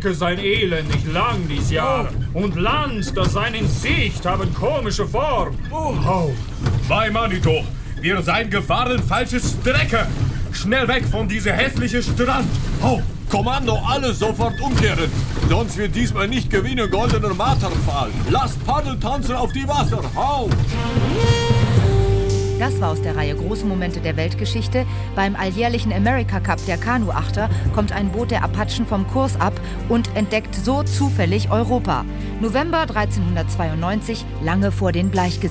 Strecke sein Elend nicht lang dies Jahr. Und Land, das sein in Sicht, haben komische Form. Bei Manito, wir seien gefahren falsche Strecke. Schnell weg von dieser hässlichen Strand. Kommando, alle sofort umkehren. Sonst wird diesmal nicht gewinnen goldener Marterpfahl. Lasst Paddeltanzen auf die Wasser. Das war aus der Reihe Große Momente der Weltgeschichte. Beim alljährlichen America Cup der Kanuachter kommt ein Boot der Apachen vom Kurs ab und entdeckt so zufällig Europa. November 1392, lange vor den Bleichgesichtern.